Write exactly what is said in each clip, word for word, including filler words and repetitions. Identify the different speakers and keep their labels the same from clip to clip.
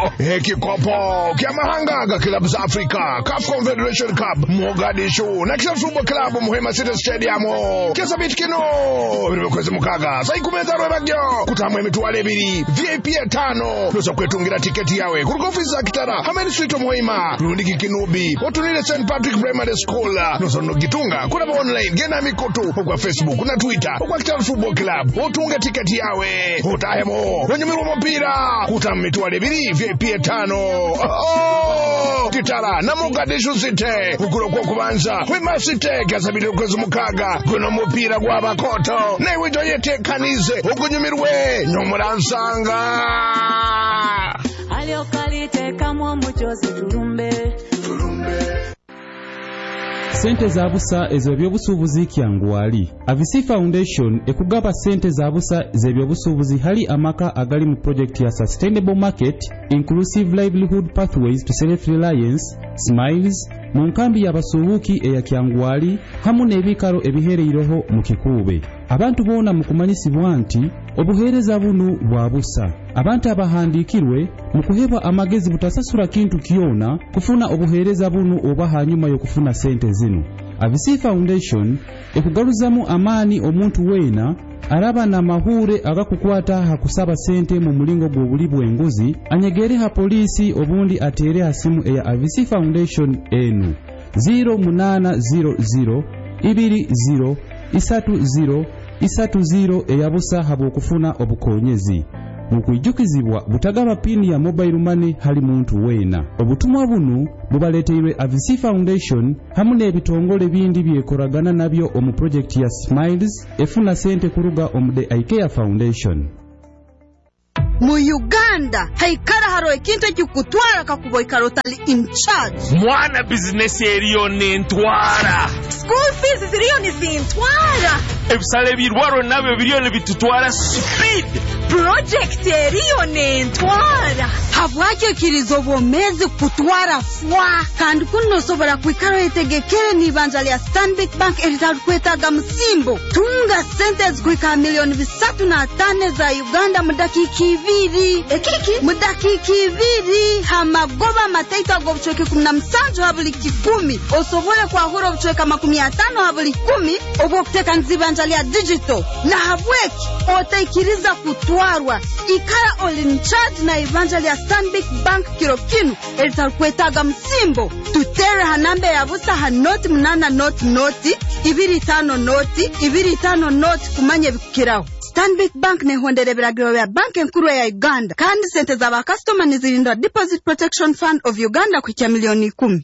Speaker 1: Ekikopo kya mahanga Club za Africa C A F Confederation Cup Mogadishu na kisha Football Club Muhima City Stadium kesa bitkino birikweze mukaga sai kumeza rwebagyo kutamwe mitwale ebiri V I P tano noza kwetungira tiketi yawe ku office za Kitara Hameni Street Muhima rundi kinubi otunile Saint Patrick Primary School noza no gitunga kuna online gena mikoto kwa Facebook na Twitter kwa Kitara Football Club otunga tiketi yawe utahemo ronyumiro mpira kutamwe mitwale ebiri V I P tano oh Kitara na Mogadishu City ukuro kwa kubanza Wema City kasabiri kweze mukaga kuno mupira gwa bakoto na wijo yete kanize ukunyumirwe nyomuransanga
Speaker 2: aliokalite kama muchozi turumbe turumbe
Speaker 3: Sente za busa ezo byobusubuzi kyangwali. A V C Foundation ekugaba sente za busa ze byobusubuzi hali amaka agali mu project ya Sustainable Market, Inclusive Livelihood Pathways to Self-Reliance, Smiles, mu nkambi y'abasuubuki eya kyangwali hamu n'ebikalo ebiheereiroho mu kikube. Abantu boona mu kumanyisibwa nti obuheereza buno bwa busa. Abantu abahandikirwe mu kuhebwa amagezi butasasula kintu kyona kufuna obuheereza buno oba hanyuma y'okufuna sente zino. A V C Foundation ekugaluzamu amaani omuntu weena araba na mahure agakukwata hakusaba sente mu mulingo gw'obuli bw'enguzi anyegere ha polisi obundi atere hasimu eya A V C Foundation enu zero munana zero zero ibiri zero isatu zero isatu zero eyabusa habw'okufuna obukonyezi. Mukwijukizibwa butagaba pini ya mobile money hali muntu weena. Obutumwa buno bubaleteerwe A V C Foundation hamu n'ebitongole bindi byekoragana nabyo omu project ya Smiles efuna sente kuruga omu The IKEA Foundation.
Speaker 4: Mu Uganda haikara haro ekintu kikutwara kakuboy karotali in charge
Speaker 5: mwana business eriyo nentwara
Speaker 4: school fees ziriyo ni sintwara
Speaker 5: ebisale birwaro nabyo biriyo ne bitutwara speed
Speaker 4: project eriyo nentwara habwake kirizo bomezi kutwara fwa kandi kuno sobora kwikaro etegekere ni banjali ya Stanbic Bank erital kwetaga msimbo tunga sentes kwika milioni bisatu na tane za Uganda mudakiki ibiri ekiki mudakiki ibiri hamagoba mataita go buchoke kumi na musanju habuli kikumi osobole kwa horo buchoke makumi atano habuli kumi obwo kuteka nzibanjali ya digital na habweki otaikiriza kutwarwa ikara all in charge na evanjali ya Stanbic Bank kirokinu erital kwetaga msimbo tutere hanambe ya busa hanoti munana noti noti ibiri tano noti ibiri tano noti kumanye bikiraho. Stanbic Bank ne hondere biragiro ya bank nkuru ya Uganda kandi sente za ba customer nizirinda Deposit Protection Fund of Uganda kwa milioni kumi.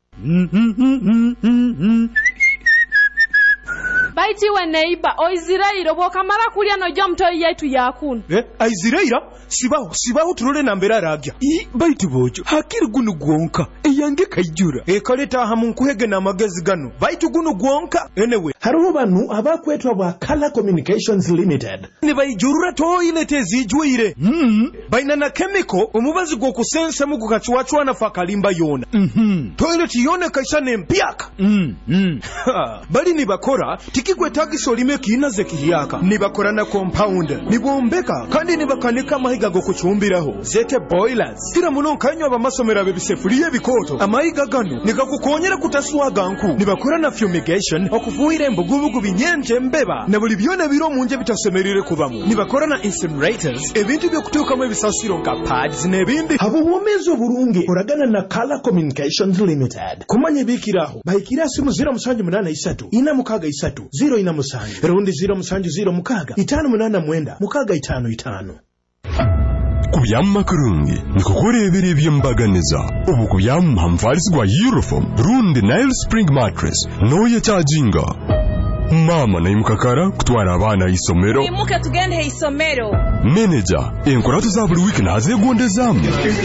Speaker 6: Baiti we neighbor oizirairo bokamara kulya no jomto yetu yakunu
Speaker 7: eh aiziraira sibaho sibaho turole nambera ragya i baiti bojo hakiri gunu gwonka eyange kayjura e kaleta hamu nkuhege na magezi gano baiti gunu gwonka anyway
Speaker 8: haruho banu abakwetwa ba Color Communications Limited
Speaker 7: ne bayijurura to ilete zijwire mhm baina na chemical omubazi gwo kusensa mu gukachwachwa na fakalimba yona mhm toilet yone kaishane mpiaka mhm bali ni bakora tikigwetagiso limeki inaze kihiyaka nibakora na compound nibombeka kandi nibakanika amahiga go kuchumbiraho zete boilers kira muno kanywa bamasomera bebisefuriye bikoto amahiga gano nikakukonyera kutaswaga nku nibakora na fumigation okufuire mbugubugu binyenje mbeba na buli byona biro munje bitasemerire kubamu nibakora na incinerators ebintu byo kutuka mu bisasiro nka pads nebindi
Speaker 8: abo bomezo burungi oragana na Color Communications Limited kumanye bikiraho bayikira simu zero musanju munana isatu ina mukaga isatu zero ina musanju rundi zero musanju zero mukaga itanu munana mwenda mukaga itanu itanu.
Speaker 9: Kubyamma kurungi nikukurebera ebyembaganiza ubu kubyamma hamfariswa Euroform rundi Nile Spring Mattress noye charginga mama na imukakara kutwara abana isomero
Speaker 6: imuke tugende he isomero
Speaker 9: manager enkora tuzaburi week nazegondezamu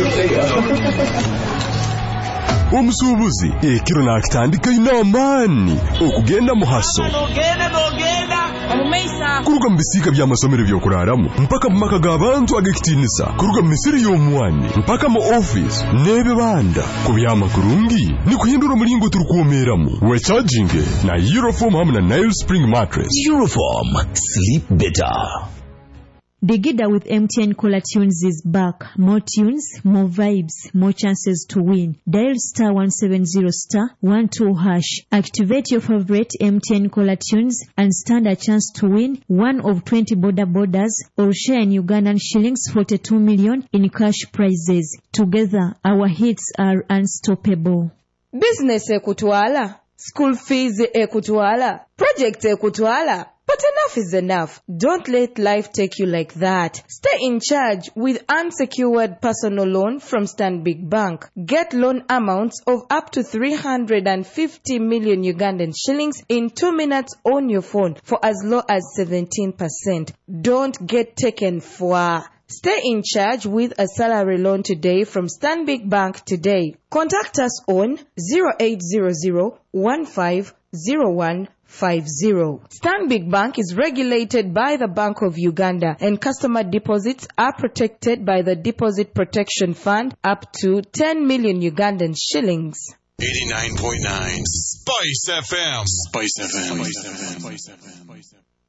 Speaker 9: omusubuzi ekiro nakitandika inamani okugenda muhaso
Speaker 5: nogenda nogenda
Speaker 6: omumeisa
Speaker 9: kuruga mbisika bya masomero byo kuraramo mpaka mu maka gabantu agekitinisa kuruga misiri y'omwani mpaka mu office nebe banda kubyama kurungi ni kuhindura mulingo turukuomeramo we charging na Euroform hamwe na Nile Spring Mattress.
Speaker 10: Euroform, sleep better. Digida with M T N Caller Tunes is back. More tunes, more vibes, more chances to win. Dial star one seven zero star one two hash. Activate your favorite M T N Caller Tunes and stand a chance to win one of twenty border borders or share in Ugandan shillings forty-two million in cash prizes. Together, our hits are unstoppable.
Speaker 11: Business ekutwala, school fees ekutwala, project ekutwala. But enough is enough. Don't let life take you like that. Stay in charge with unsecured personal loan from Stanbic Bank. Get loan amounts of up to three hundred fifty million Ugandan shillings in two minutes on your phone for as low as seventeen percent. Don't get taken for. Stay in charge with a salary loan today from Stanbic Bank today. Contact us on zero eight zero zero one five zero one five zero. Stanbic Bank is regulated by the Bank of Uganda and customer deposits are protected by the Deposit Protection Fund up to ten million Ugandan shillings.
Speaker 12: eighty-nine point nine Spice F M. Spice F M. Spice F M. Spice F M.